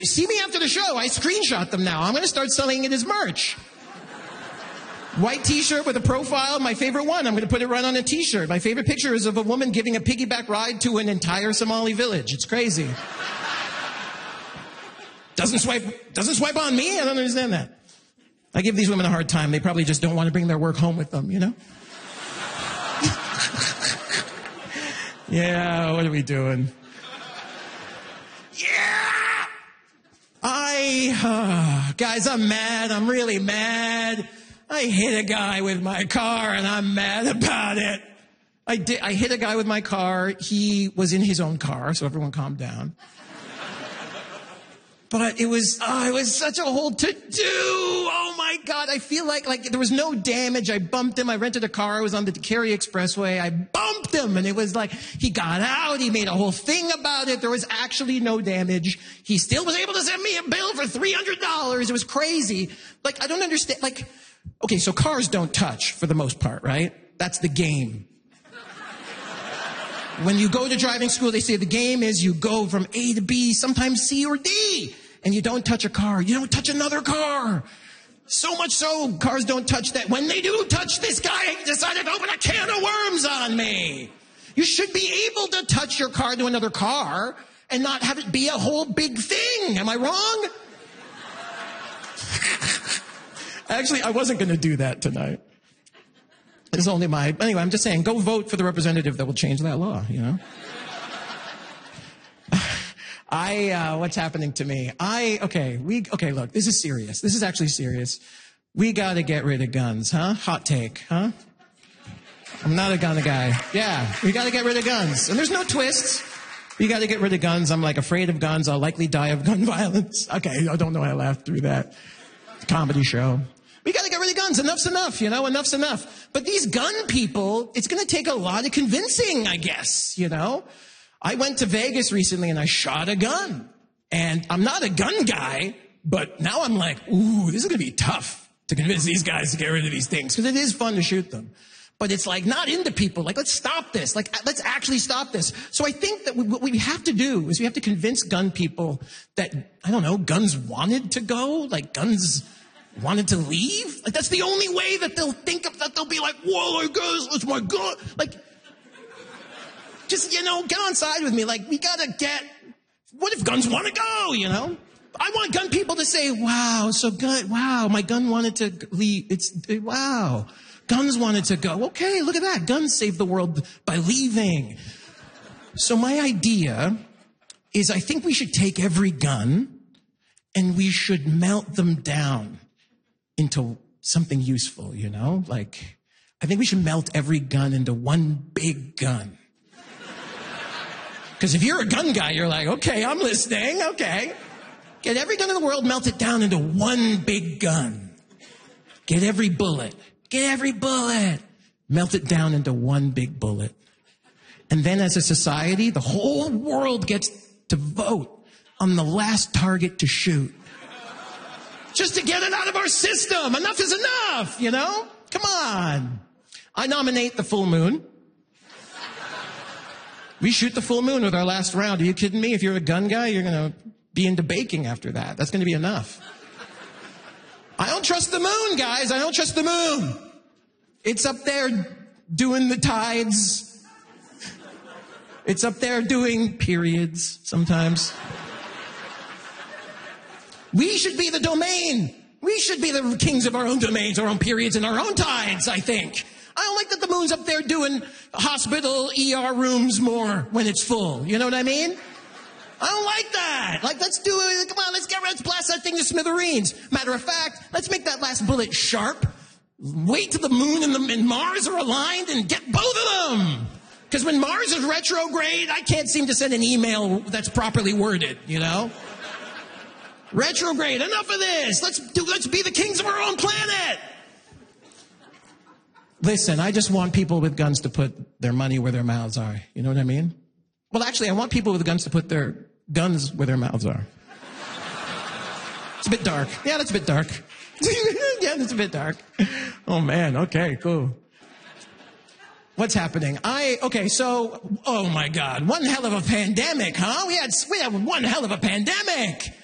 See me after the show. I screenshot them now. I'm going to start selling it as merch. White t-shirt with a profile, my favorite one. I'm going to put it right on a t-shirt. My favorite picture is of a woman giving a piggyback ride to an entire Somali village. It's crazy. Doesn't swipe on me? I don't understand that. I give these women a hard time. They probably just don't want to bring their work home with them, you know? Yeah, what are we doing? Yeah! Guys, I'm mad. I'm really mad. I hit a guy with my car and I'm mad about it. I hit a guy with my car. He was in his own car, so everyone calm down. But it was such a whole to-do. Oh my God. I feel like there was no damage. I bumped him. I rented a car. I was on the Cary Expressway. I bumped him and it was like, he got out. He made a whole thing about it. There was actually no damage. He still was able to send me a bill for $300. It was crazy. Like, I don't understand. Like, okay, so cars don't touch for the most part, right? That's the game. When you go to driving school, they say the game is you go from A to B, sometimes C or D, and you don't touch a car. You don't touch another car. So much so, cars don't touch that. When they do touch, this guy decided to open a can of worms on me. You should be able to touch your car to another car and not have it be a whole big thing. Am I wrong? Actually, I wasn't going to do that tonight. It's only anyway, I'm just saying, go vote for the representative that will change that law, you know? What's happening to me? Okay, look, this is serious. This is actually serious. We gotta get rid of guns, huh? Hot take, huh? I'm not a gun guy. Yeah, we gotta get rid of guns. And there's no twists. We gotta get rid of guns. I'm like afraid of guns. I'll likely die of gun violence. Okay, I don't know why I laughed through that. Comedy show. We gotta get rid of guns. Enough's enough, you know? Enough's enough. But these gun people, it's gonna take a lot of convincing, I guess, you know? I went to Vegas recently and I shot a gun. And I'm not a gun guy, but now I'm like, ooh, this is gonna be tough to convince these guys to get rid of these things. Because it is fun to shoot them. But it's like not into people. Like, let's stop this. Like, let's actually stop this. So I think that what we have to do is we have to convince gun people that, I don't know, guns wanted to go. Like, guns wanted to leave? Like, that's the only way that they'll think of that. They'll be like, whoa, I guess it's my gun. Like, just, you know, get on side with me. Like, we gotta what if guns want to go, you know? I want gun people to say, wow, my gun wanted to leave. Wow, guns wanted to go. Okay, look at that. Guns saved the world by leaving. So my idea is I think we should take every gun and we should melt them down into something useful, you know? Like, I think we should melt every gun into one big gun. Because if you're a gun guy, you're like, okay, I'm listening, okay. Get every gun in the world, melt it down into one big gun. Get every bullet, melt it down into one big bullet. And then as a society, the whole world gets to vote on the last target to shoot. Just to get it out of our system. Enough is enough, you know? Come on. I nominate the full moon. We shoot the full moon with our last round. Are you kidding me? If you're a gun guy, you're going to be into baking after that. That's going to be enough. I don't trust the moon, guys. I don't trust the moon. It's up there doing the tides. It's up there doing periods sometimes. We should be the domain. We should be the kings of our own domains, our own periods, and our own tides, I think. I don't like that the moon's up there doing hospital ER rooms more when it's full. You know what I mean? I don't like that. Like, let's do it. Come on, let's blast that thing to smithereens. Matter of fact, let's make that last bullet sharp. Wait till the moon and Mars are aligned and get both of them. Because when Mars is retrograde, I can't seem to send an email that's properly worded, you know? Retrograde, enough of this. Let's be the kings of our own planet. Listen, I just want people with guns to put their money where their mouths are. You know what I mean? Well, actually, I want people with guns to put their guns where their mouths are. It's a bit dark. Yeah, that's a bit dark. Yeah, that's a bit dark. Oh, man. Okay, cool. What's happening? Oh my God. One hell of a pandemic, huh? We had one hell of a pandemic.